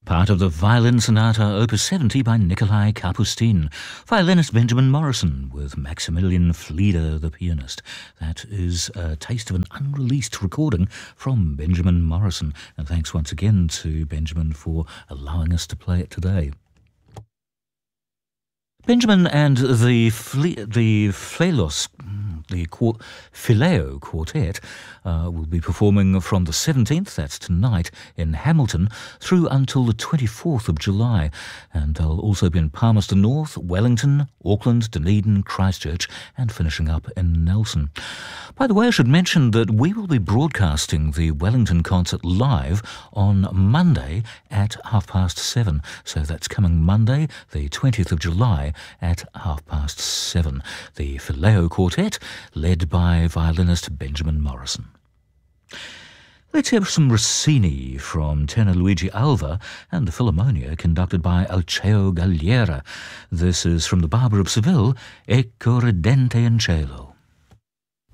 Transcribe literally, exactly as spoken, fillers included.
Part of the Violin Sonata Opus seventy by Nikolai Kapustin. Violinist Benjamin Morrison with Maximilian Flieder, the pianist. That is a taste of an unreleased recording from Benjamin Morrison. And thanks once again to Benjamin for allowing us to play it today. Benjamin and the Fle- the Phalos, the Qu- Phileo Quartet uh, will be performing from the seventeenth, that's tonight, in Hamilton, through until the twenty-fourth of July. And they'll also be in Palmerston North, Wellington, Auckland, Dunedin, Christchurch, and finishing up in Nelson. By the way, I should mention that we will be broadcasting the Wellington concert live on Monday at half past seven. So that's coming Monday, the twentieth of July, at half past seven. The Phileo Quartet, led by violinist Benjamin Morrison. Let's have some Rossini from tenor Luigi Alva and the Philharmonia conducted by Alceo Galliera. This is from the Barber of Seville, Ecco Ridente in Cielo.